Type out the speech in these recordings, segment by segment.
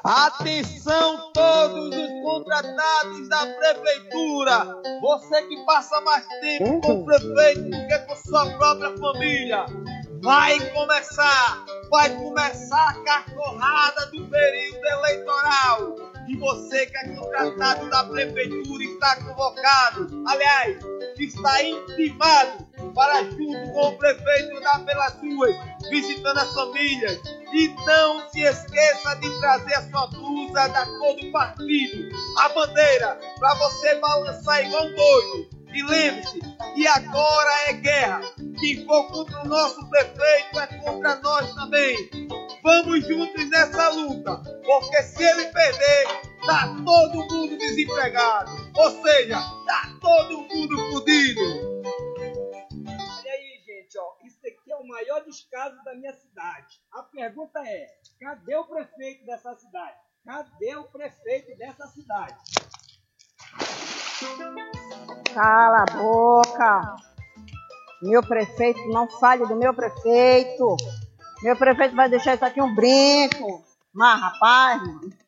Atenção todos os contratados da prefeitura, você que passa mais tempo com o prefeito do que com sua própria família, vai começar a cartorrada do período eleitoral, e você que é contratado da prefeitura está convocado, aliás, está intimado para junto com o prefeito andar pelas ruas, visitando as famílias. E não se esqueça de trazer a sua blusa da cor do partido, a bandeira, para você balançar igual um doido. E lembre-se que agora é guerra. Quem for contra o nosso prefeito é contra nós também. Vamos juntos nessa luta, porque se ele perder, tá todo mundo desempregado. Ou seja, tá todo mundo fodido. Olha aí, gente, ó, isso aqui é o maior descaso da minha cidade. A pergunta é, cadê o prefeito dessa cidade? Cadê o prefeito dessa cidade? Cala a boca. Meu prefeito, não fale do meu prefeito. Meu prefeito vai deixar isso aqui um brinco. Mas, rapaz...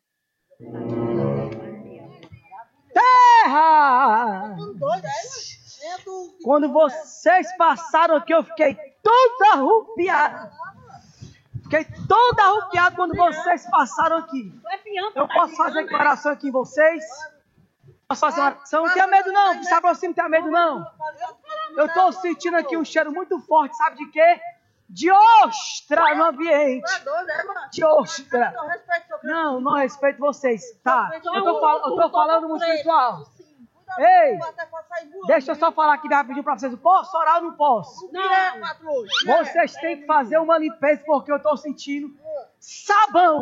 Terra! Quando vocês passaram aqui, eu fiquei toda arrupiada. Fiquei toda arrupiada quando vocês passaram aqui. Eu posso fazer declaração aqui em vocês? Posso fazer uma oração? Não tenha medo não, se aproxime, não tenha medo não. Eu estou sentindo aqui um cheiro muito forte, sabe de quê? De ostra no ambiente. De ostra. Não, não respeito vocês. Tá, eu tô falando muito espiritual. Ei, deixa eu só falar aqui rapidinho pra vocês. Posso orar ou não posso? Não. Vocês têm que fazer uma limpeza porque eu tô sentindo sabão.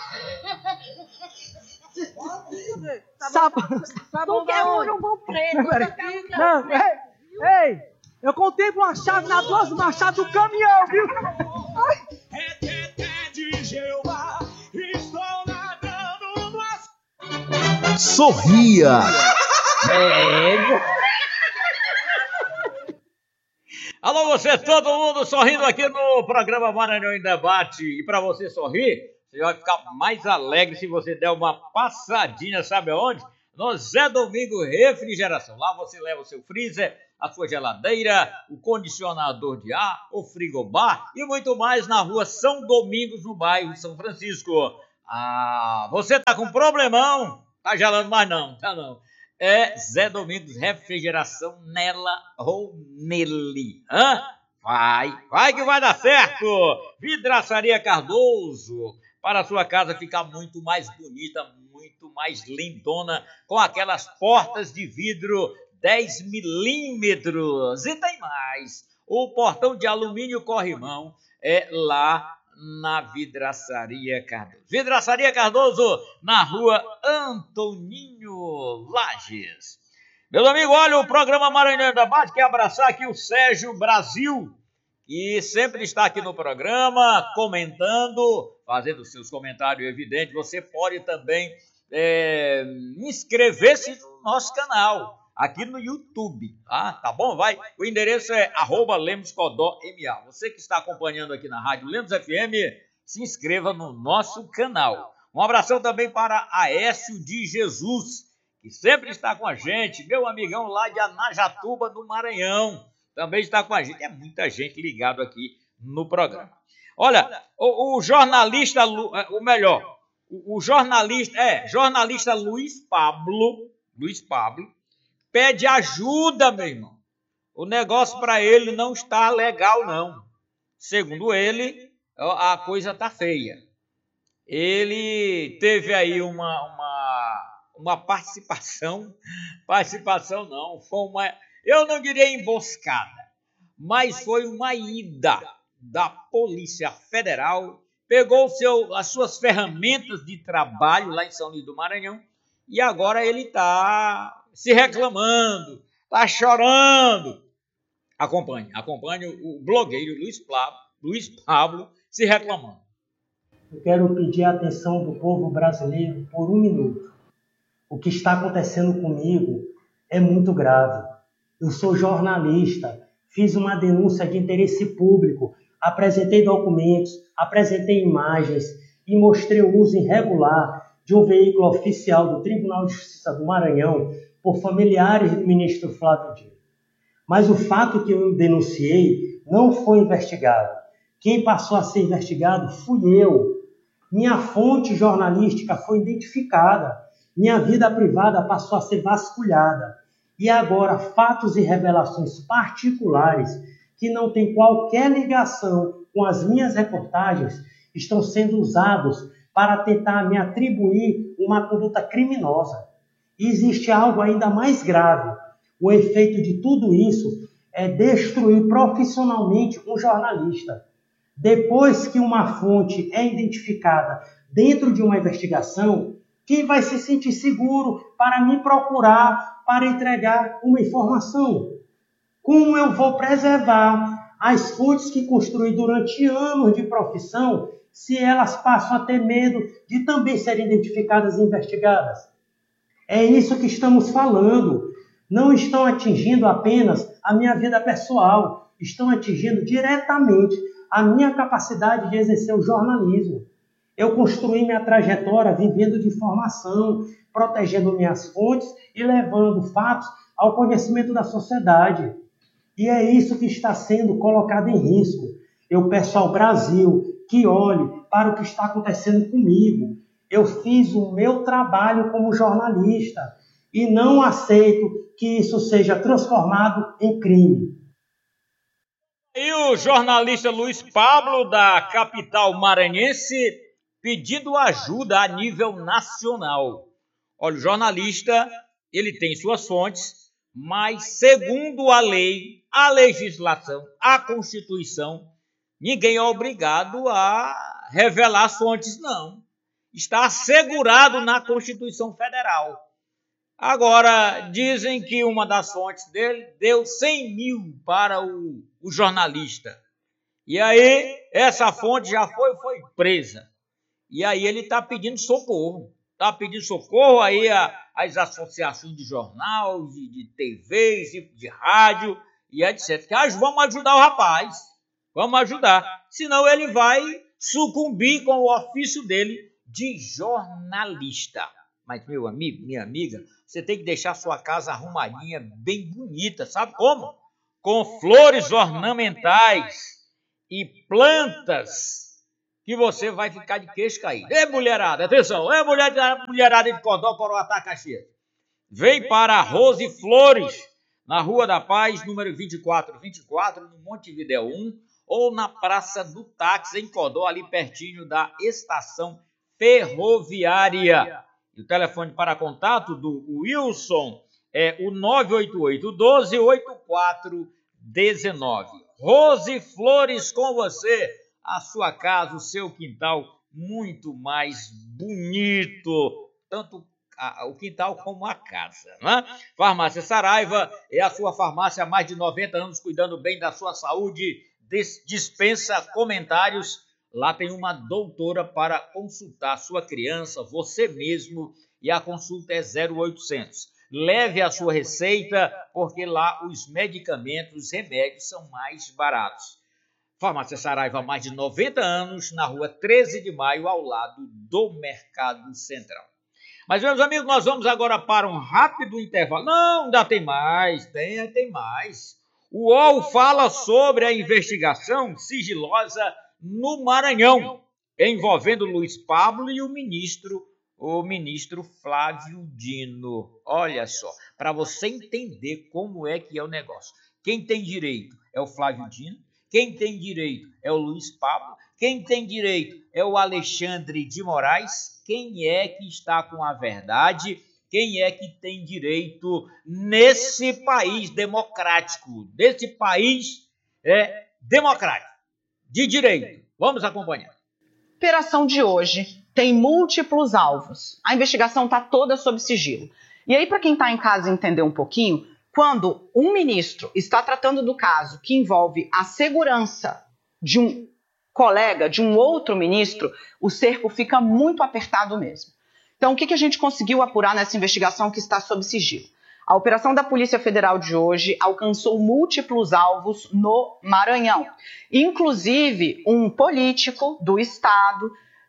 Sabão que é um bom preto. Não, ei, eu contemplo uma chave nas duas marchas do caminhão, viu? Sorria. Alô, você, todo mundo sorrindo aqui no programa Maranhão em Debate. E para você sorrir, você vai ficar mais alegre se você der uma passadinha, sabe aonde? No Zé Domingo Refrigeração. Lá você leva o seu freezer, a sua geladeira, o condicionador de ar, o frigobar e muito mais na rua São Domingos, no bairro São Francisco. Ah, você tá com problemão? Tá gelando mais não, tá não. É Zé Domingos Refrigeração nela ou nele. Hã? Vai que vai dar certo. Vidraçaria Cardoso, para a sua casa ficar muito mais bonita, muito mais lindona, com aquelas portas de vidro 10 milímetros. E tem mais, o portão de alumínio corrimão é lá na Vidraçaria Cardoso. Vidraçaria Cardoso, na rua Antoninho Lages. Meu amigo, olha, o programa Maranhão Debate quer abraçar aqui o Sérgio Brasil, que sempre está aqui no programa, comentando, fazendo seus comentários evidentes. Você pode também inscrever-se no nosso canal, aqui no YouTube, tá bom? Vai, o endereço é @LemosCodóMA. Você que está acompanhando aqui na Rádio Lemos FM, se inscreva no nosso canal. Um abração também para Aécio de Jesus, que sempre está com a gente, meu amigão lá de Anajatuba, no Maranhão, também está com a gente. É muita gente ligado aqui no programa. Olha, o jornalista, o jornalista Luiz Pablo, pede ajuda, meu irmão. O negócio para ele não está legal, não. Segundo ele, a coisa está feia. Ele teve aí uma participação não, eu não diria emboscada, mas foi uma ida da Polícia Federal, pegou as suas ferramentas de trabalho lá em São Luís do Maranhão e agora ele está se reclamando, está chorando. Acompanhe o blogueiro Luiz Pablo se reclamando. Eu quero pedir a atenção do povo brasileiro por um minuto. O que está acontecendo comigo é muito grave. Eu sou jornalista, fiz uma denúncia de interesse público, apresentei documentos, apresentei imagens e mostrei o uso irregular de um veículo oficial do Tribunal de Justiça do Maranhão por familiares do ministro Flávio Dino. Mas o fato que eu denunciei não foi investigado. Quem passou a ser investigado fui eu. Minha fonte jornalística foi identificada. Minha vida privada passou a ser vasculhada. E agora, fatos e revelações particulares que não têm qualquer ligação com as minhas reportagens estão sendo usados para tentar me atribuir uma conduta criminosa. E existe algo ainda mais grave. O efeito de tudo isso é destruir profissionalmente um jornalista. Depois que uma fonte é identificada dentro de uma investigação, quem vai se sentir seguro para me procurar, para entregar uma informação? Como eu vou preservar as fontes que construí durante anos de profissão se elas passam a ter medo de também serem identificadas e investigadas? É isso que estamos falando. Não estão atingindo apenas a minha vida pessoal, estão atingindo diretamente a minha capacidade de exercer o jornalismo. Eu construí minha trajetória vivendo de informação, protegendo minhas fontes e levando fatos ao conhecimento da sociedade. E é isso que está sendo colocado em risco. Eu peço ao Brasil que olhe para o que está acontecendo comigo. Eu fiz o meu trabalho como jornalista e não aceito que isso seja transformado em crime. E o jornalista Luiz Pablo, da capital maranhense, pedindo ajuda a nível nacional. Olha, o jornalista, ele tem suas fontes, mas segundo a lei, a legislação, a Constituição, ninguém é obrigado a revelar as fontes, não. Está assegurado na Constituição Federal. Agora, dizem que uma das fontes dele deu 100 mil para o jornalista. E aí, essa fonte já foi presa. E aí ele está pedindo socorro. Está pedindo socorro aí às associações de jornal, de TVs, de rádio e etc. Vamos ajudar o rapaz. Vamos ajudar. Senão ele vai sucumbir com o ofício dele de jornalista. Mas, meu amigo, minha amiga, você tem que deixar sua casa arrumadinha, bem bonita. Sabe como? Com flores ornamentais e plantas que você vai ficar de queixo caído. Ei, mulherada, atenção. Ei, mulherada de Codó, Coroatá, Caxias. Vem para a Rose Flores, na Rua da Paz, número 2424, no Montevidéu 1, ou na Praça do Táxi, em Codó, ali pertinho da estação ferroviária. E o telefone para contato do Wilson é o 988-12-8419. Rose Flores com você, a sua casa, o seu quintal muito mais bonito, tanto o quintal como a casa, né? Farmácia Saraiva é a sua farmácia há mais de 90 anos, cuidando bem da sua saúde, dispensa comentários. Lá tem uma doutora para consultar a sua criança, você mesmo, e a consulta é 0800. Leve a sua receita, porque lá os medicamentos, os remédios são mais baratos. Farmácia Saraiva há mais de 90 anos, na rua 13 de maio, ao lado do Mercado Central. Mas, meus amigos, nós vamos agora para um rápido intervalo. Não, ainda tem mais, tem mais. O UOL fala sobre a investigação sigilosa no Maranhão, envolvendo Luiz Pablo e o ministro Flávio Dino. Olha só, para você entender como é que é o negócio. Quem tem direito é o Flávio Dino, quem tem direito é o Luiz Pablo, quem tem direito é o Alexandre de Moraes. Quem é que está com a verdade? Quem é que tem direito nesse país democrático? Nesse país democrático, de direito. Vamos acompanhar. A operação de hoje tem múltiplos alvos. A investigação está toda sob sigilo. E aí, para quem está em casa entender um pouquinho, quando um ministro está tratando do caso que envolve a segurança de um colega, de um outro ministro, o cerco fica muito apertado mesmo. Então, o que a gente conseguiu apurar nessa investigação que está sob sigilo? A operação da Polícia Federal de hoje alcançou múltiplos alvos no Maranhão. Inclusive, um político do estado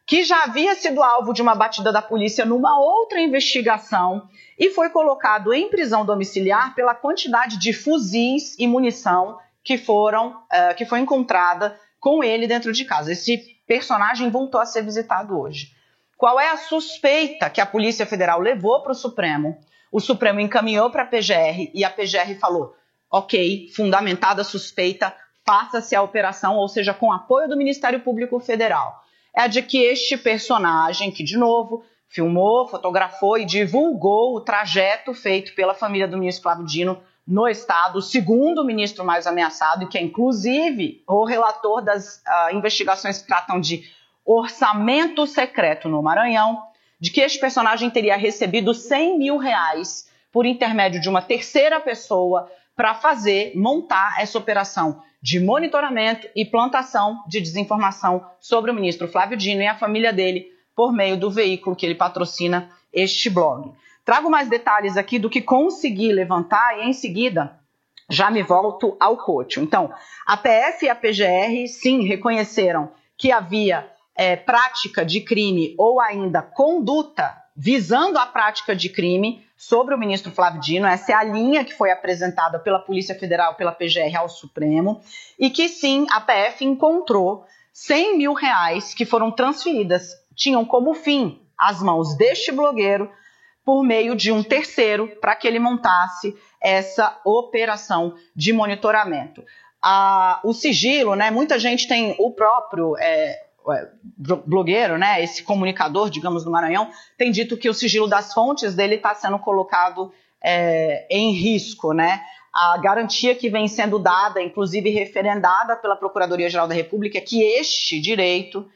que já havia sido alvo de uma batida da polícia numa outra investigação e foi colocado em prisão domiciliar pela quantidade de fuzis e munição que foi encontrada com ele dentro de casa. Esse personagem voltou a ser visitado hoje. Qual é a suspeita que a Polícia Federal levou para o Supremo? O Supremo encaminhou para a PGR e a PGR falou, ok, fundamentada a suspeita, faça-se a operação, ou seja, com apoio do Ministério Público Federal. É a de que este personagem, que de novo filmou, fotografou e divulgou o trajeto feito pela família do ministro Flávio Dino no estado, o segundo ministro mais ameaçado, e que é inclusive o relator das investigações que tratam de orçamento secreto no Maranhão, de que este personagem teria recebido R$100 mil por intermédio de uma terceira pessoa para montar essa operação de monitoramento e plantação de desinformação sobre o ministro Flávio Dino e a família dele por meio do veículo que ele patrocina, este blog. Trago mais detalhes aqui do que consegui levantar e em seguida já me volto ao Couto. Então, a PF e a PGR, sim, reconheceram que havia prática de crime ou ainda conduta visando a prática de crime sobre o ministro Flávio Dino. Essa é a linha que foi apresentada pela Polícia Federal, pela PGR ao Supremo, e que sim, a PF encontrou R$100 mil que foram transferidas, tinham como fim as mãos deste blogueiro por meio de um terceiro para que ele montasse essa operação de monitoramento. O sigilo, né? Muita gente tem o próprio blogueiro, né? Esse comunicador, digamos, do Maranhão, tem dito que o sigilo das fontes dele está sendo colocado em risco, né? A garantia que vem sendo dada, inclusive referendada pela Procuradoria-Geral da República, é que este direito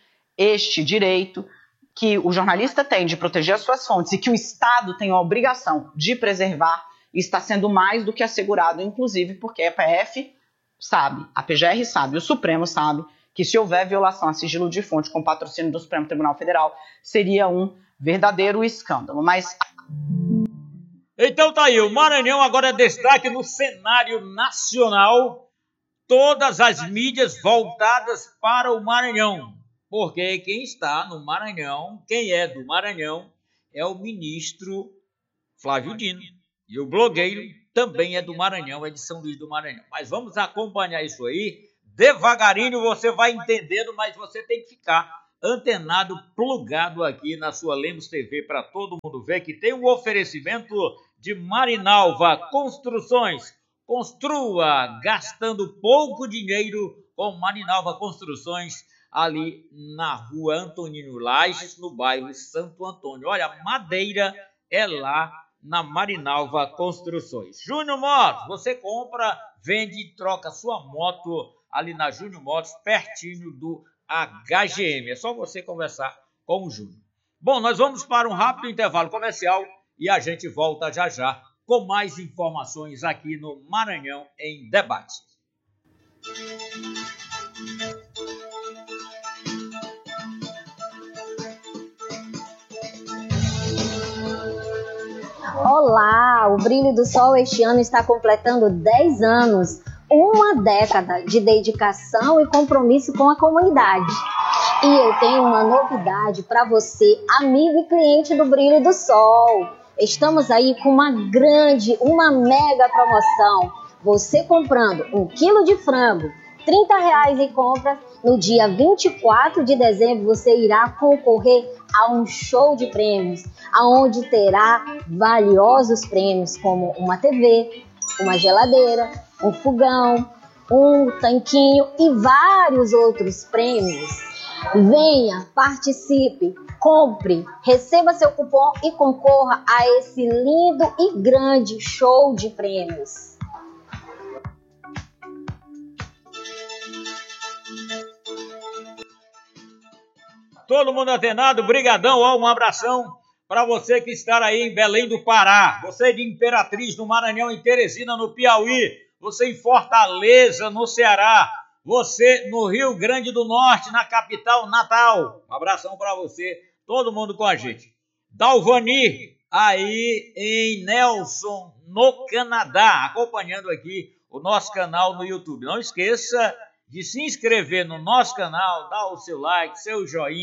que o jornalista tem de proteger as suas fontes e que o Estado tem a obrigação de preservar, está sendo mais do que assegurado, inclusive porque a PF sabe, a PGR sabe, o Supremo sabe que se houver violação a sigilo de fonte com patrocínio do Supremo Tribunal Federal, seria um verdadeiro escândalo. Mas... Então tá aí, o Maranhão agora é destaque no cenário nacional, todas as mídias voltadas para o Maranhão. Porque quem está no Maranhão, quem é do Maranhão, é o ministro Flávio Dino. E o blogueiro também é do Maranhão, é de São Luís do Maranhão. Mas vamos acompanhar isso aí. Devagarinho você vai entendendo, mas você tem que ficar antenado, plugado aqui na sua Lemos TV para todo mundo ver que tem um oferecimento de Marinalva Construções. Construa gastando pouco dinheiro com Marinalva Construções, ali na rua Antonino Lage, no bairro Santo Antônio. Olha, madeira é lá na Marinalva Construções. Júnior Motos, você compra, vende e troca sua moto ali na Júnior Motos, pertinho do HGM. É só você conversar com o Júnior. Bom, nós vamos para um rápido intervalo comercial e a gente volta já já com mais informações aqui no Maranhão em Debate. Olá, o Brilho do Sol este ano está completando 10 anos, uma década de dedicação e compromisso com a comunidade. E eu tenho uma novidade para você, amigo e cliente do Brilho do Sol. Estamos aí com uma mega promoção. Você comprando 1 quilo de frango, R$30 em compras, no dia 24 de dezembro você irá concorrer a um show de prêmios, onde terá valiosos prêmios como uma TV, uma geladeira, um fogão, um tanquinho e vários outros prêmios. Venha, participe, compre, receba seu cupom e concorra a esse lindo e grande show de prêmios. Todo mundo antenado, brigadão, ó, um abração para você que está aí em Belém do Pará, você de Imperatriz, no Maranhão, em Teresina, no Piauí, você em Fortaleza, no Ceará, você no Rio Grande do Norte, na capital Natal. Um abração para você, todo mundo com a gente. Dalvani, aí em Nelson, no Canadá, acompanhando aqui o nosso canal no YouTube. Não esqueça de se inscrever no nosso canal, dar o seu like, seu joinha,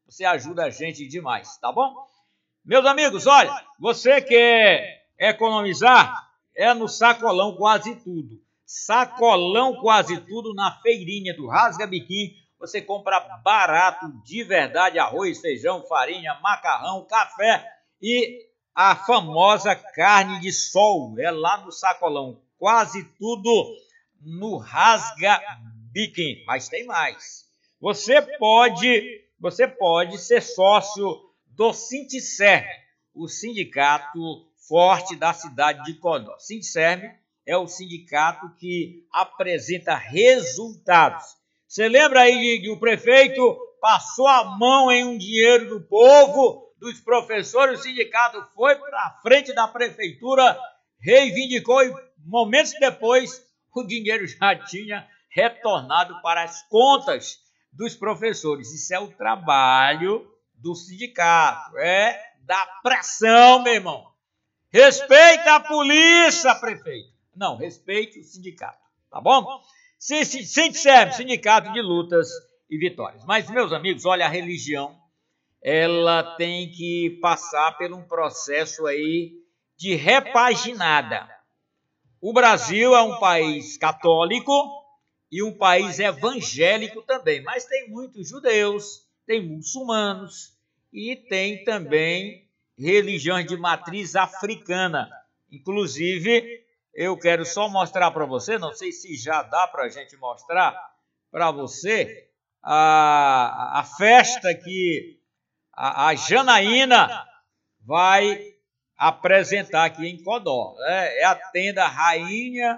você ajuda a gente demais, tá bom? Meus amigos, olha, você quer economizar? É no Sacolão Quase Tudo. Sacolão Quase Tudo na feirinha do Rasga Biquim. Você compra barato de verdade, arroz, feijão, farinha, macarrão, café e a famosa carne de sol. É lá no Sacolão Quase Tudo no Rasga Biquim. Mas tem mais. Você pode ser sócio do Sindicerme, o sindicato forte da cidade de Codó. Sindicerme é o sindicato que apresenta resultados. Você lembra aí que o prefeito passou a mão em um dinheiro do povo, dos professores, o sindicato foi para a frente da prefeitura, reivindicou e momentos depois o dinheiro já tinha retornado para as contas dos professores. Isso é o trabalho do sindicato, é da pressão, meu irmão. Respeita a polícia, prefeito. Não, respeite o sindicato, tá bom? Sindicerme, Sindicato de Lutas e Vitórias. Mas, meus amigos, olha, a religião, ela tem que passar por um processo aí de repaginada. O Brasil é um país católico e um país evangélico também, mas tem muitos judeus, tem muçulmanos e tem também religiões de matriz africana. Inclusive, eu quero só mostrar para você, não sei se já dá para a gente mostrar para você, a festa que a Janaína vai apresentar aqui em Codó. É a tenda Rainha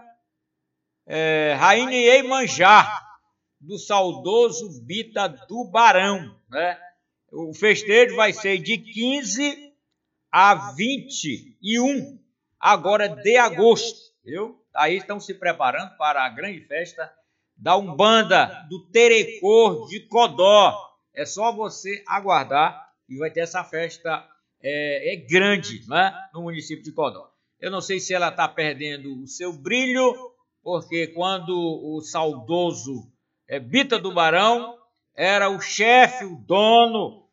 Iemanjá, do saudoso Bita do Barão. Né? O festejo vai ser de 15 a 21 agora de agosto, viu? Aí estão se preparando para a grande festa da Umbanda do Terecor de Codó. É só você aguardar e vai ter essa festa grande, né, no município de Codó. Eu não sei se ela está perdendo o seu brilho, porque quando o saudoso Bita do Barão era o chefe, o dono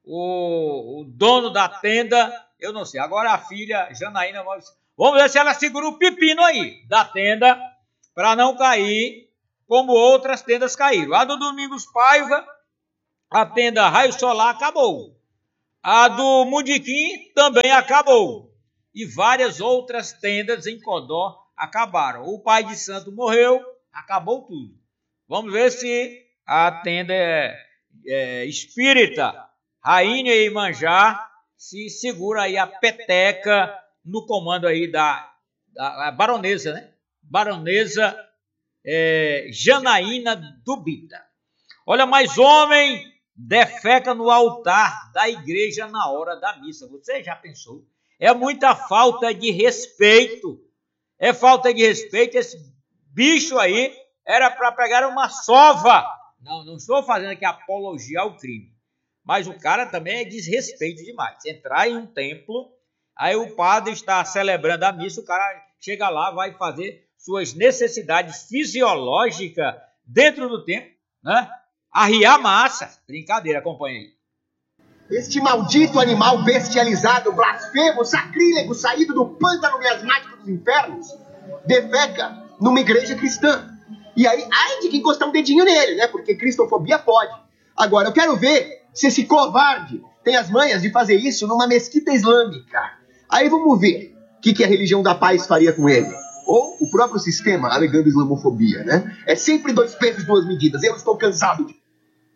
da tenda, eu não sei. Agora a filha Janaína, vamos ver se ela segura o pepino aí da tenda para não cair como outras tendas caíram. A do Domingos Paiva, a tenda Raio Solar acabou. A do Mundiquim também acabou. E várias outras tendas em Codó acabaram. O pai de santo morreu, acabou tudo. Vamos ver se a tenda espírita Rainha Iemanjá se segura aí a peteca no comando aí da baronesa, né? Baronesa Janaína do Bita. Olha, mais homem defeca no altar da igreja na hora da missa. Você já pensou? É muita falta de respeito. É falta de respeito. Esse bicho aí era para pegar uma sova. Não estou fazendo aqui apologia ao crime. Mas o cara também é desrespeito demais. Entrar em um templo, aí o padre está celebrando a missa, o cara chega lá, vai fazer suas necessidades fisiológicas dentro do templo, né? Arriar massa. Brincadeira, acompanha aí. Este maldito animal bestializado, blasfemo, sacrílego, saído do pântano miasmático dos infernos, defeca numa igreja cristã. E aí, ai de quem encostar um dedinho nele, né? Porque cristofobia pode. Agora, eu quero ver se esse covarde tem as manhas de fazer isso numa mesquita islâmica. Aí vamos ver o que a religião da paz faria com ele. Ou o próprio sistema alegando islamofobia, né? É sempre 2 pesos, 2 medidas. Eu estou cansado de...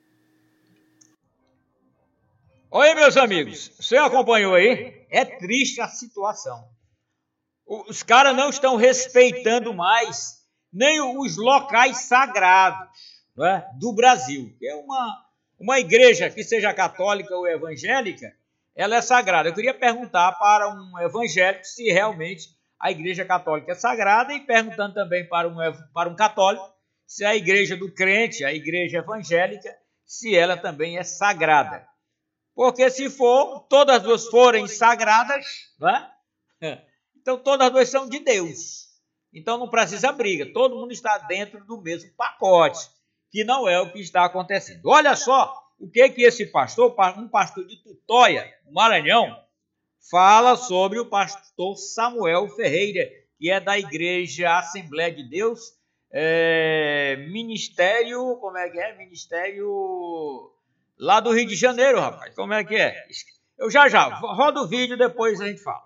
Oi, meus amigos, você acompanhou aí? É triste a situação. Os caras não estão respeitando mais nem os locais sagrados, né, do Brasil. É uma igreja que seja católica ou evangélica, ela é sagrada. Eu queria perguntar para um evangélico se realmente a igreja católica é sagrada e perguntando também para um católico se a igreja do crente, a igreja evangélica, se ela também é sagrada. Porque se todas as duas forem sagradas, né? Então todas as duas são de Deus. Então não precisa briga, todo mundo está dentro do mesmo pacote, que não é o que está acontecendo. Olha só, o que esse pastor, um pastor de Tutóia, no Maranhão, fala sobre o pastor Samuel Ferreira, que é da Igreja Assembleia de Deus, Ministério, como é que é? Ministério lá do Rio de Janeiro, rapaz, como é que é? Eu já, roda o vídeo, depois a gente fala.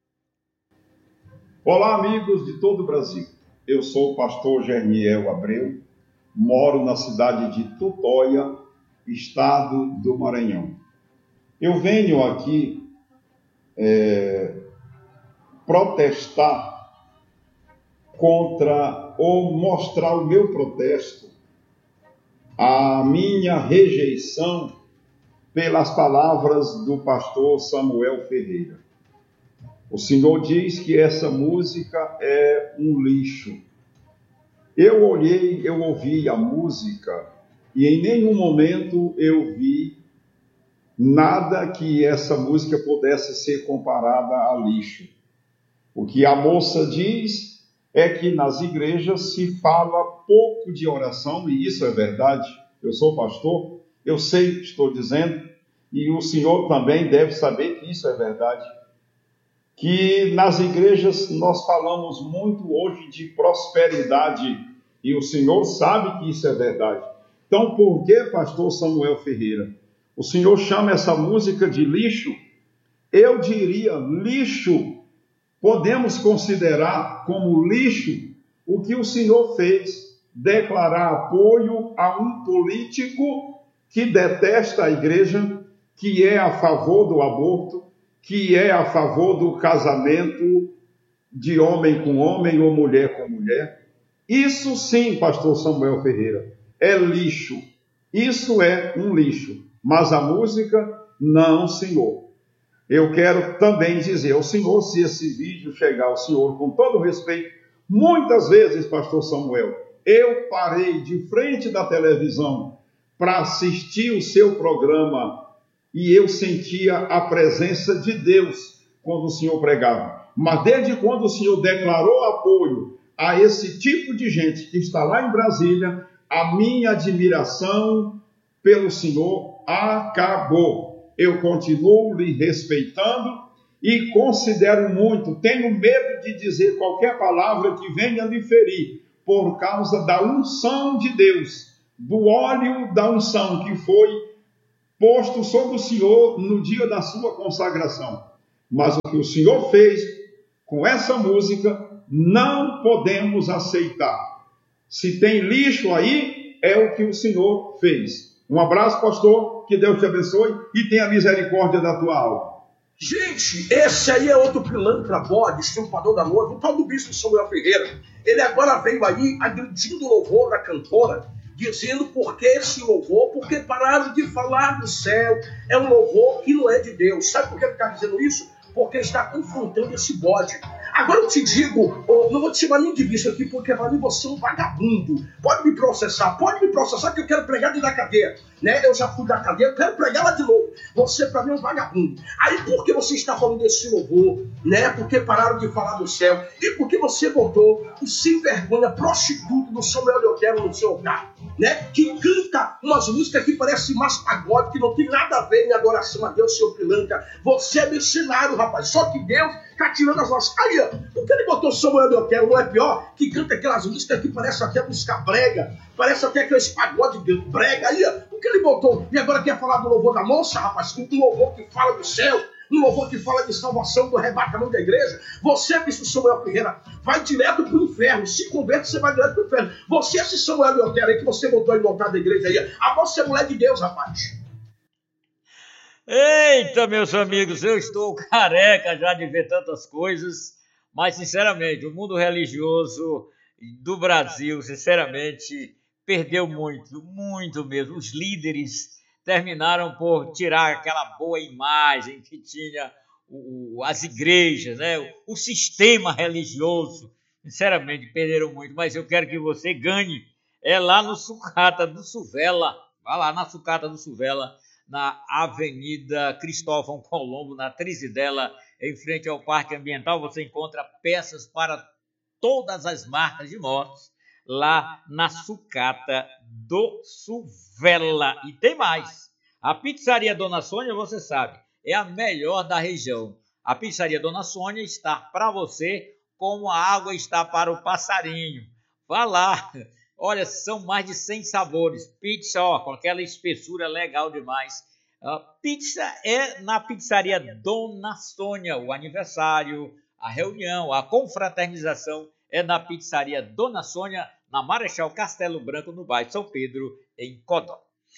Olá, amigos de todo o Brasil. Eu sou o pastor Germiel Abreu, moro na cidade de Tutóia, estado do Maranhão. Eu venho aqui protestar contra, ou mostrar o meu protesto, a minha rejeição pelas palavras do pastor Samuel Ferreira. O Senhor diz que essa música é um lixo. Eu ouvi a música e em nenhum momento eu vi nada que essa música pudesse ser comparada a lixo. O que a moça diz é que nas igrejas se fala pouco de oração, e isso é verdade. Eu sou pastor, eu sei o que estou dizendo, e o senhor também deve saber que isso é verdade. Que nas igrejas nós falamos muito hoje de prosperidade, e o senhor sabe que isso é verdade. Então, por que, pastor Samuel Ferreira, o senhor chama essa música de lixo? Eu diria lixo. Podemos considerar como lixo o que o senhor fez, declarar apoio a um político que detesta a igreja, que é a favor do aborto, que é a favor do casamento de homem com homem ou mulher com mulher. Isso sim, pastor Samuel Ferreira, é lixo. Isso é um lixo. Mas a música, não, senhor. Eu quero também dizer ao senhor, se esse vídeo chegar ao senhor, com todo respeito, muitas vezes, pastor Samuel, eu parei de frente da televisão para assistir o seu programa e eu sentia a presença de Deus quando o senhor pregava. Mas desde quando o senhor declarou apoio a esse tipo de gente que está lá em Brasília, a minha admiração pelo senhor acabou. Eu continuo lhe respeitando e considero muito, tenho medo de dizer qualquer palavra que venha lhe ferir, por causa da unção de Deus, do óleo da unção que foi posto sobre o senhor no dia da sua consagração. Mas o que o senhor fez com essa música, não podemos aceitar. Se tem lixo aí, é o que o senhor fez. Um abraço, pastor, que Deus te abençoe e tenha misericórdia da tua alma. Gente, esse aí é outro pilantra bode, estrupador da noiva, o tal do bispo Samuel Ferreira. Ele agora veio aí agredindo o louvor da cantora, dizendo por que esse louvor, porque pararam de falar do céu, é um louvor que não é de Deus. Sabe por que ele está dizendo isso? Porque ele está confrontando esse bode. Agora eu te digo, não vou te chamar nem de bicho aqui, porque para mim você é um vagabundo. Pode me processar que eu quero pregar dentro da cadeia. Né? Eu já fui da cadeia, eu quero pregar lá de novo. Você para mim é um vagabundo. Aí por que você está falando desse louvor? Né? Porque pararam de falar do céu. E por que você botou o sem vergonha prostituto do Samuel Leotero no seu carro? Né? Que canta umas músicas que parecem mais pagode, que não tem nada a ver em adoração a Deus, seu pilantra. Você é mercenário, rapaz. Só que Deus está tirando as nossas... Aí, por que ele botou o Samuel Leotero? Não é pior? Que canta aquelas músicas que parecem até música brega, parece até aqueles pagode brega. Aí, por que ele botou? E agora quer falar do louvor da moça, rapaz? Um louvor que fala do céu, um louvor que fala de salvação, do arrebatamento da igreja. Você, bispo Samuel Ferreira, vai direto pro inferno. Se converte, você vai direto pro inferno. Você, esse Samuel Leotero aí que você botou aí no altar da igreja aí, agora você é mulher de Deus, rapaz. Eita, meus amigos, eu estou careca já de ver tantas coisas, mas, sinceramente, o mundo religioso do Brasil, sinceramente, perdeu muito, muito mesmo. Os líderes terminaram por tirar aquela boa imagem que tinha as igrejas, né? O sistema religioso. Sinceramente, perderam muito, mas eu quero que você ganhe. É lá no Sucata do Suvela. Vai lá na Sucata do Suvela, na Avenida Cristóvão Colombo, na Trizidela, em frente ao Parque Ambiental. Você encontra peças para todas as marcas de motos lá na Sucata do Suvela. E tem mais. A pizzaria Dona Sônia, você sabe, é a melhor da região. A pizzaria Dona Sônia está para você como a água está para o passarinho. Vá lá. Olha, são mais de 100 sabores. Pizza, ó, com aquela espessura legal demais. Pizza é na pizzaria Dona Sônia. O aniversário, a reunião, a confraternização é na pizzaria Dona Sônia, na Marechal Castelo Branco, no bairro São Pedro, em Codó.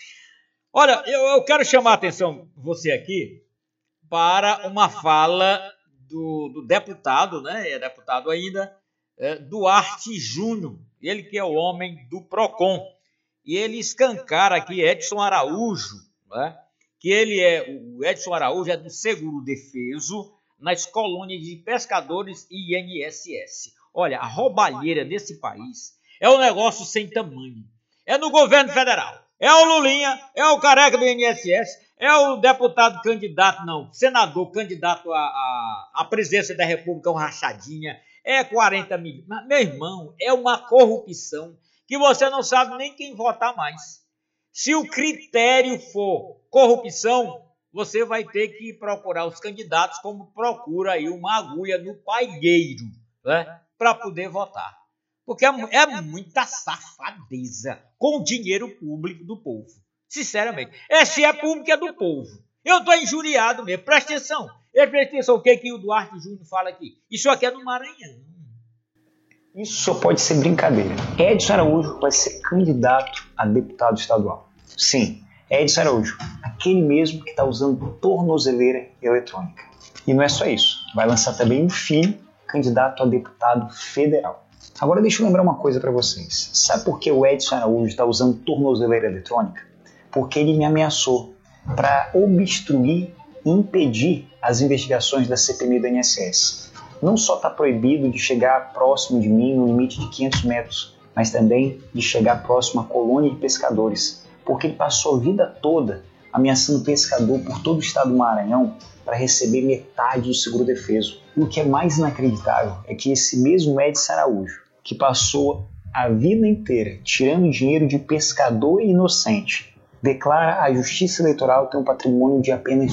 Olha, eu quero chamar a atenção você aqui para uma fala do deputado, né? É deputado ainda, Duarte Júnior, ele que é o homem do PROCON. E ele escancara aqui Edson Araújo, né? Que o Edson Araújo é do Seguro Defeso, nas colônias de pescadores e INSS. Olha, a roubalheira desse país é um negócio sem tamanho. É no governo federal. É o Lulinha, é o careca do INSS, é o deputado candidato, não, senador candidato à presidência da República, um rachadinha, é 40 milhões. Mas, meu irmão, é uma corrupção que você não sabe nem quem votar mais. Se o critério for corrupção, você vai ter que procurar os candidatos como procura aí uma agulha no palheiro, né, para poder votar. Porque é muita safadeza com o dinheiro público do povo. Sinceramente. Se é público, é do povo. Eu estou injuriado mesmo. Presta atenção. Presta atenção o que o Duarte Júnior fala aqui. Isso aqui é do Maranhão. Isso só pode ser brincadeira. Edson Araújo vai ser candidato a deputado estadual. Sim, Edson Araújo. Aquele mesmo que está usando tornozeleira eletrônica. E não é só isso. Vai lançar também um filho candidato a deputado federal. Agora deixa eu lembrar uma coisa para vocês. Sabe por que o Edson Araújo está usando tornozeleira eletrônica? Porque ele me ameaçou para obstruir e impedir as investigações da CPMI do INSS. Não só está proibido de chegar próximo de mim no limite de 500 metros, mas também de chegar próximo à colônia de pescadores, porque ele passou a vida toda ameaçando pescador por todo o estado do Maranhão para receber metade do seguro defeso. E o que é mais inacreditável é que esse mesmo Edson Araújo, que passou a vida inteira tirando dinheiro de pescador inocente, declara à Justiça Eleitoral ter um patrimônio de apenas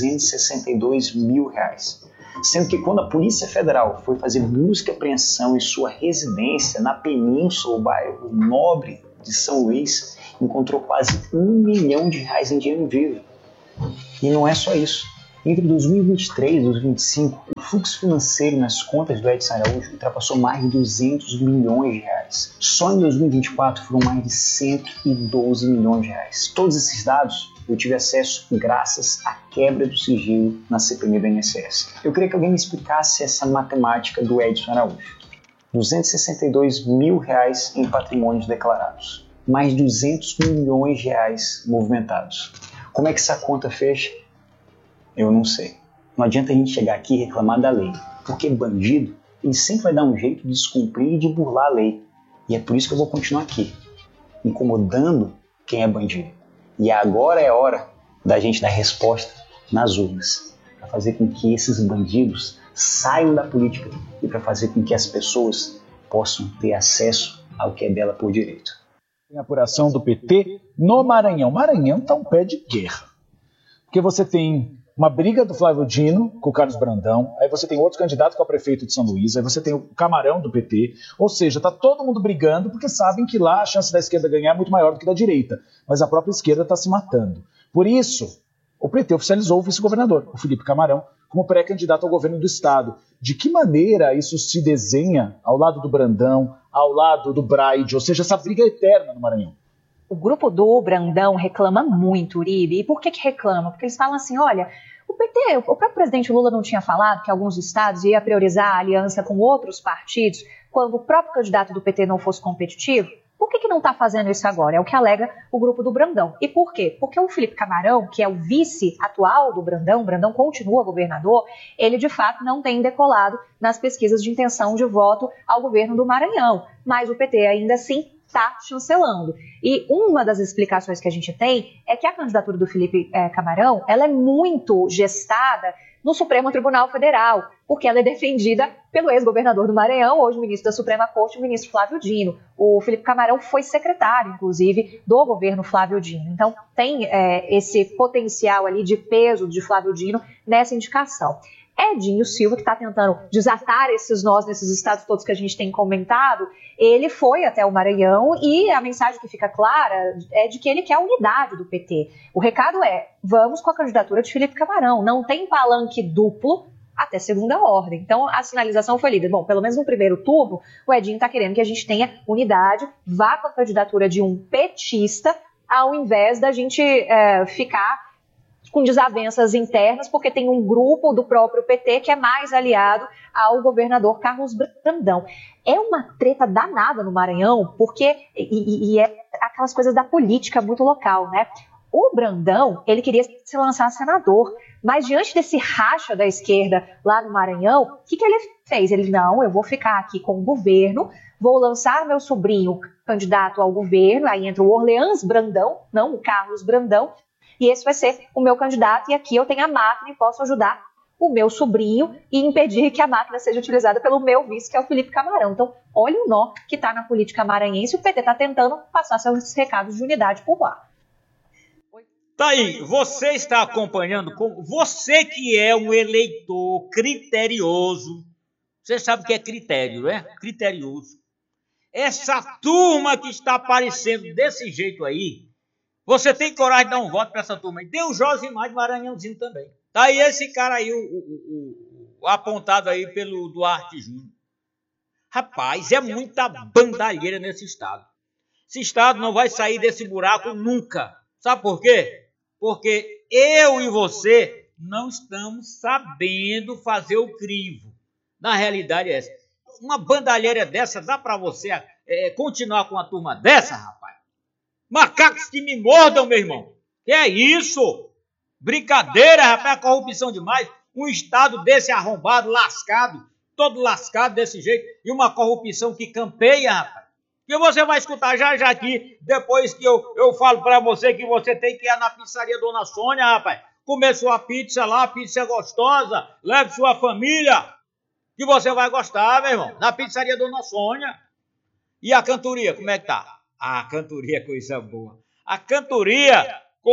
R$262 mil, sendo que quando a Polícia Federal foi fazer busca e apreensão em sua residência na Península, o bairro Nobre de São Luís, encontrou quase R$1 milhão em dinheiro vivo. E não é só isso. Entre 2023 e 2025, o fluxo financeiro nas contas do Edson Araújo ultrapassou mais de R$200 milhões. Só em 2024 foram mais de R$112 milhões. Todos esses dados eu tive acesso graças à quebra do sigilo na CPMI do INSS. Eu queria que alguém me explicasse essa matemática do Edson Araújo. R$262 mil em patrimônios declarados. Mais R$200 milhões movimentados. Como é que essa conta fecha? Eu não sei. Não adianta a gente chegar aqui e reclamar da lei, porque bandido, ele sempre vai dar um jeito de descumprir e de burlar a lei. E é por isso que eu vou continuar aqui, incomodando quem é bandido. E agora é hora da gente dar resposta nas urnas, para fazer com que esses bandidos saiam da política e para fazer com que as pessoas possam ter acesso ao que é dela por direito. Tem apuração do PT no Maranhão. Maranhão está um pé de guerra. Porque você tem uma briga do Flávio Dino com o Carlos Brandão, aí você tem outro candidato que é o prefeito de São Luís, aí você tem o Camarão do PT, ou seja, está todo mundo brigando porque sabem que lá a chance da esquerda ganhar é muito maior do que da direita, mas a própria esquerda está se matando. Por isso, o PT oficializou o vice-governador, o Felipe Camarão, como pré-candidato ao governo do estado. De que maneira isso se desenha ao lado do Brandão, ao lado do Braide, ou seja, essa briga é eterna no Maranhão? O grupo do Brandão reclama muito, Uribe. E por que reclama? Porque eles falam assim, olha, o PT, o próprio presidente Lula não tinha falado que alguns estados iam priorizar a aliança com outros partidos quando o próprio candidato do PT não fosse competitivo? Por que não está fazendo isso agora? É o que alega o grupo do Brandão. E por quê? Porque o Felipe Camarão, que é o vice atual do Brandão, o Brandão continua governador, ele de fato não tem decolado nas pesquisas de intenção de voto ao governo do Maranhão. Mas o PT ainda assim está chancelando. E uma das explicações que a gente tem é que a candidatura do Felipe Camarão ela é muito gestada no Supremo Tribunal Federal, porque ela é defendida pelo ex-governador do Maranhão, hoje ministro da Suprema Corte, o ministro Flávio Dino. O Felipe Camarão foi secretário, inclusive, do governo Flávio Dino. Então, tem esse potencial ali de peso de Flávio Dino nessa indicação. Edinho Silva, que está tentando desatar esses nós nesses estados todos que a gente tem comentado, ele foi até o Maranhão e a mensagem que fica clara é de que ele quer a unidade do PT. O recado é, vamos com a candidatura de Felipe Camarão, não tem palanque duplo até segunda ordem. Então, a sinalização foi lida. Bom, pelo menos no primeiro turno, o Edinho está querendo que a gente tenha unidade, vá com a candidatura de um petista, ao invés da gente ficar com desavenças internas, porque tem um grupo do próprio PT que é mais aliado ao governador Carlos Brandão. É uma treta danada no Maranhão, porque e é aquelas coisas da política muito local, né? O Brandão, ele queria se lançar senador, mas diante desse racha da esquerda lá no Maranhão, o que ele fez? Ele, não, eu vou ficar aqui com o governo, vou lançar meu sobrinho candidato ao governo, aí entra o Orleans Brandão, não o Carlos Brandão, e esse vai ser o meu candidato, e aqui eu tenho a máquina e posso ajudar o meu sobrinho e impedir que a máquina seja utilizada pelo meu vice, que é o Felipe Camarão. Então, olha o nó que está na política maranhense, o PT está tentando passar seus recados de unidade por lá. Tá aí, você está acompanhando, você que é um eleitor criterioso, você sabe o que é critério, né? Criterioso. Essa turma que está aparecendo desse jeito aí, você tem coragem de dar um voto para essa turma aí. Tem o Josimar de Maranhãozinho também. Tá aí esse cara aí, o apontado aí pelo Duarte Júnior. Rapaz, é muita bandalheira nesse estado. Esse estado não vai sair desse buraco nunca. Sabe por quê? Porque eu e você não estamos sabendo fazer o crivo. Na realidade é essa. Uma bandalheira dessa, dá para você continuar com uma turma dessa, rapaz? Macacos que me mordam, meu irmão. Que é isso? Brincadeira, rapaz, é corrupção demais. Um estado desse arrombado, lascado, todo lascado desse jeito, e uma corrupção que campeia, rapaz. Que você vai escutar já aqui, depois que eu falo pra você que você tem que ir na pizzaria Dona Sônia, rapaz. Comer sua pizza lá, pizza gostosa, leve sua família, que você vai gostar, meu irmão. Na pizzaria Dona Sônia. E a cantoria, como é que tá? A cantoria é coisa boa. A cantoria com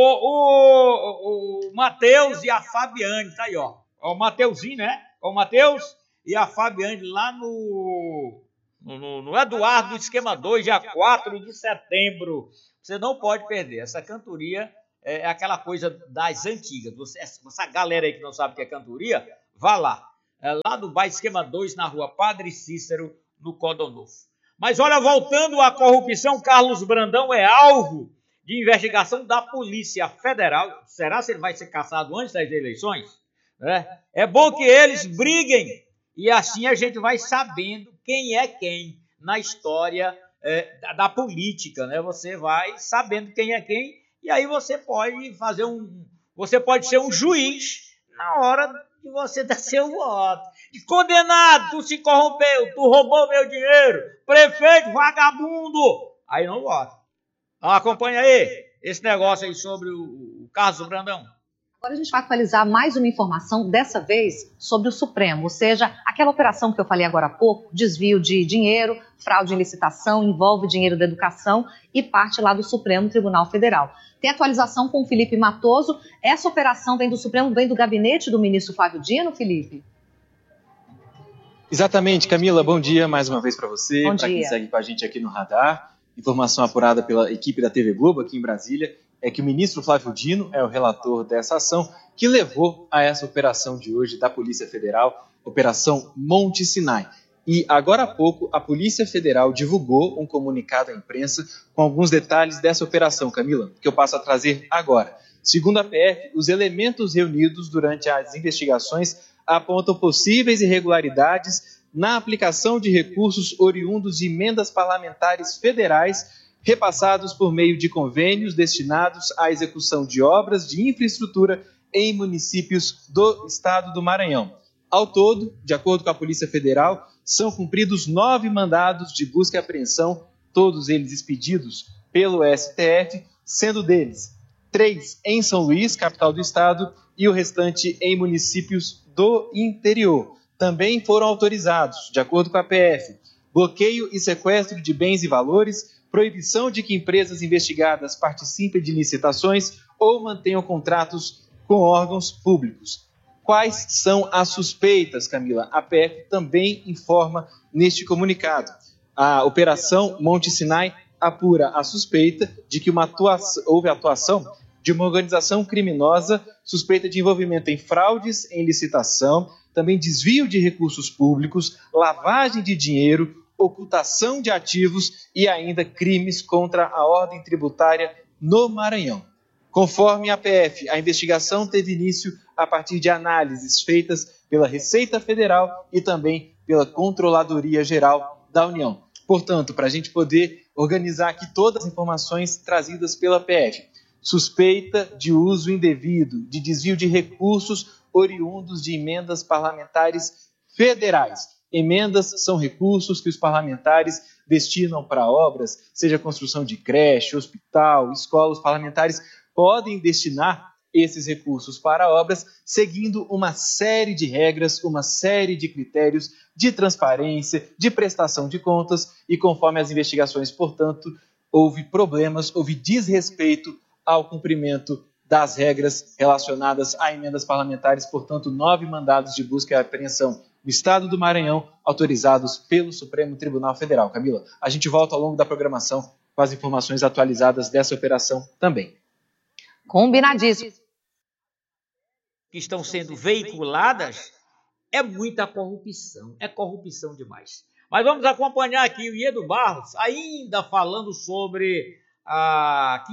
o Matheus e a Fabiane, tá aí, ó. O Mateuzinho, né? O Matheus e a Fabiane lá no Eduardo do Esquema 2, dia 4 de setembro. Você não pode perder. Essa cantoria é aquela coisa das antigas. Essa galera aí que não sabe o que é cantoria, vá lá. É lá do bairro Esquema 2, na rua Padre Cícero, no Codonolfo. Mas olha, voltando à corrupção, Carlos Brandão é alvo de investigação da Polícia Federal. Será que ele vai ser caçado antes das eleições? É bom que eles briguem e assim a gente vai sabendo quem é quem na história da política, né? Você vai sabendo quem é quem e aí você pode fazer você pode ser um juiz na hora que você dá seu voto. Condenado, tu se corrompeu, tu roubou meu dinheiro, prefeito vagabundo, aí não vota. Então acompanha aí esse negócio aí sobre o Carlos Brandão. Agora a gente vai atualizar mais uma informação, dessa vez sobre o Supremo, ou seja, aquela operação que eu falei agora há pouco, desvio de dinheiro, fraude em licitação, envolve dinheiro da educação e parte lá do Supremo Tribunal Federal. Tem atualização com o Felipe Matoso. Essa operação vem do Supremo, vem do gabinete do ministro Flávio Dino, Felipe? Exatamente, Camila, bom dia mais uma vez para você, para quem segue com a gente aqui no Radar. Informação apurada pela equipe da TV Globo aqui em Brasília é que o ministro Flávio Dino é o relator dessa ação que levou a essa operação de hoje da Polícia Federal, Operação Monte Sinai. E agora há pouco a Polícia Federal divulgou um comunicado à imprensa com alguns detalhes dessa operação, Camila, que eu passo a trazer agora. Segundo a PF, os elementos reunidos durante as investigações apontam possíveis irregularidades na aplicação de recursos oriundos de emendas parlamentares federais repassados por meio de convênios destinados à execução de obras de infraestrutura em municípios do estado do Maranhão. Ao todo, de acordo com a Polícia Federal, são cumpridos 9 mandados de busca e apreensão, todos eles expedidos pelo STF, sendo deles 3 em São Luís, capital do estado, e o restante em municípios do interior. também foram autorizados, de acordo com a PF, bloqueio e sequestro de bens e valores, proibição de que empresas investigadas participem de licitações ou mantenham contratos com órgãos públicos. Quais são as suspeitas, Camila? A PF também informa neste comunicado. A Operação Monte Sinai apura a suspeita de que houve atuação de uma organização criminosa suspeita de envolvimento em fraudes em licitação, também desvio de recursos públicos, lavagem de dinheiro, ocultação de ativos e ainda crimes contra a ordem tributária no Maranhão. Conforme a PF, a investigação teve início a partir de análises feitas pela Receita Federal e também pela Controladoria Geral da União. Portanto, para a gente poder organizar aqui todas as informações trazidas pela PF, suspeita de uso indevido, de desvio de recursos oriundos de emendas parlamentares federais. Emendas são recursos que os parlamentares destinam para obras, seja construção de creche, hospital, escola. Os parlamentares podem destinar esses recursos para obras, seguindo uma série de regras, uma série de critérios de transparência, de prestação de contas, e conforme as investigações, portanto, houve problemas, houve desrespeito ao cumprimento das regras relacionadas a emendas parlamentares, portanto, 9 mandados de busca e apreensão no estado do Maranhão, autorizados pelo Supremo Tribunal Federal. Camila, a gente volta ao longo da programação com as informações atualizadas dessa operação também. Combinadíssimo. Que estão sendo veiculadas, é muita corrupção, é corrupção demais. Mas vamos acompanhar aqui o Iedo Barros, ainda falando sobre a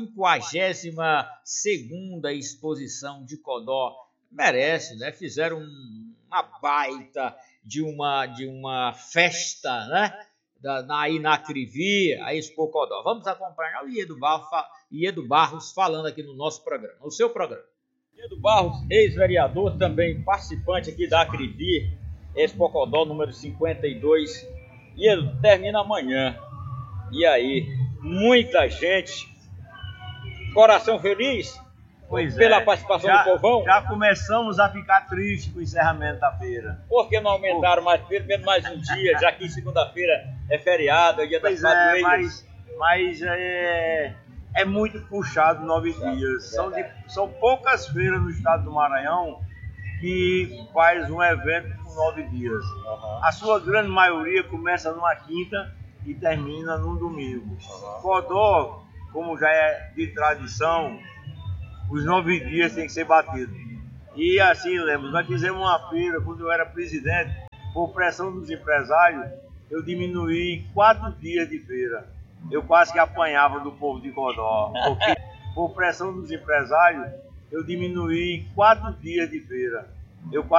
52ª exposição de Codó. Merece, né? Fizeram uma baita de uma festa, né? Aí na Crivi, a Expo Codó. Vamos acompanhar o Iedo Barros falando aqui no nosso programa, no seu programa. Iedo Barros, ex-vereador, também participante aqui da Crivi, Expo Codó número 52. Iedo, termina amanhã. E aí, muita gente, coração feliz pela participação do povão? Já começamos a ficar tristes com o encerramento da feira. Por que não aumentaram mais feira, menos mais um dia, já que segunda-feira é feriado, é dia das padroeiras? Mas é muito puxado 9 dias. São poucas feiras no estado do Maranhão que faz um evento com 9 dias. A sua grande maioria começa numa quinta e termina num domingo. Codó, como já é de tradição, os 9 dias tem que ser batido. E assim, lembro, nós fizemos uma feira, quando eu era presidente, por pressão dos empresários, eu diminuí 4 dias de feira. Eu quase que apanhava do povo de Codó, porque por pressão dos empresários, eu diminuí 4 dias de feira. Eu quase